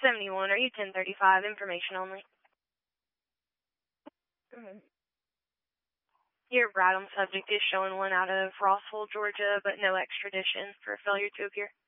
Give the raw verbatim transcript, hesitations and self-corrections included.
seventy-one, are you ten thirty-five? Information only. Mm-hmm. Your right on subject is showing one out of Rossville, Georgia, but no extradition for failure to appear.